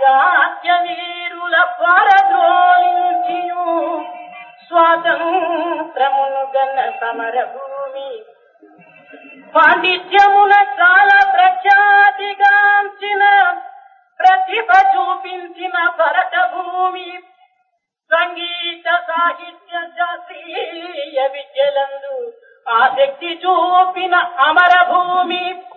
జాత్య వీరుల పరద్రోలించియు స్వాతంత్రమును గన్న సమర భూమి పాండిత్యమున చాలా ప్రఖ్యాతిగాంచిన ప్రతిభ చూపించిన భరత భూమి సంగీత సాహిత్య శాస్త్రీయ విద్యలందు ఆసక్తి చూపిన అమర భూమి